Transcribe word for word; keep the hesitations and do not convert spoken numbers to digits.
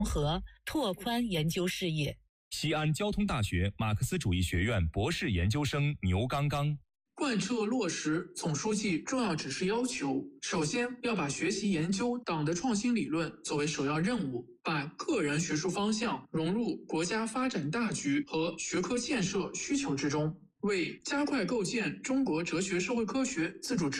和拓宽研究视野。 西安交通大学马克思主义学院博士研究生牛刚刚。 贯彻落实总书记重要指示要求，首先要把学习研究党的创新理论作为首要任务，把个人学术方向融入国家发展大局和学科建设需求之中，为加快构建中国哲学社会科学自主